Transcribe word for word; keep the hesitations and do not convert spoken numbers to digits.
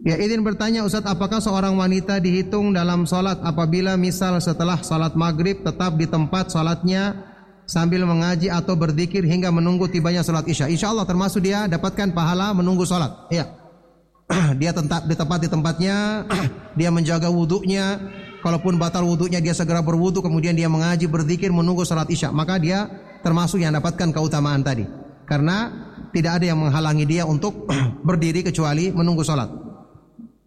Ya, izin bertanya Ustaz, apakah seorang wanita dihitung dalam sholat apabila misal setelah sholat maghrib tetap di tempat sholatnya sambil mengaji atau berzikir hingga menunggu tibanya sholat isya? Insya Allah termasuk dia dapatkan pahala menunggu sholat. Ya, dia tetap di tempat di tempatnya, dia menjaga wudhunya. Kalaupun batal wudhunya dia segera berwudhu, kemudian dia mengaji berzikir menunggu sholat isya, maka dia termasuk yang dapatkan keutamaan tadi. Karena tidak ada yang menghalangi dia untuk berdiri kecuali menunggu sholat.